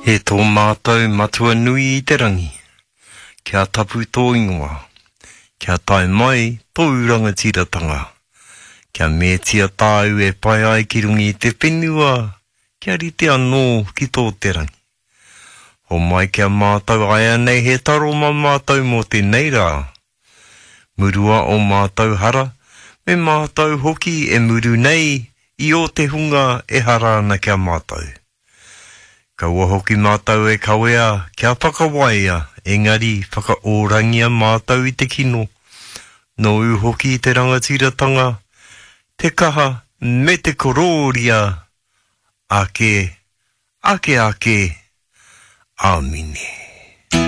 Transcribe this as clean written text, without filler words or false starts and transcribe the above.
He tō mātou matua nui I te rangi, kia tapu tō ingoa, kia tae mai tō rangatiratanga, kia mētia tāu e pai ai ki rungi I te whenua, kia rite anō ki tō te rangi. Ho mai kia mātou aia nei he taro ma mātou mō te neira. Murua o mātou hara, me mātou hoki e muru nei I o te hunga e hara ana kia mātou. Kaua hoki mātou e kawea kia whakawaia, engari whakaorangia mātou I te kino. No u hoki I te rangatiratanga, te kaha me te kororia, ake, ake, amine.